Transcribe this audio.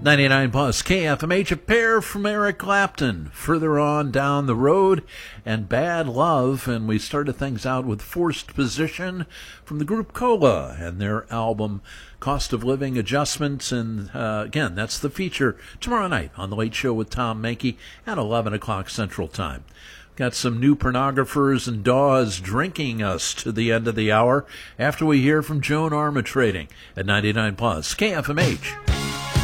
99 plus KFMH, a pair from Eric Clapton. Further on down the road, and Bad Love. And we started things out with Forced Position from the group Cola and their album Cost of Living Adjustments. And again, that's the feature tomorrow night on The Late Show with Tom Mankey at 11 o'clock Central Time. Got some new pornographers and Dawes drinking us to the end of the hour after we hear from Joan Armatrading at 99 plus KFMH.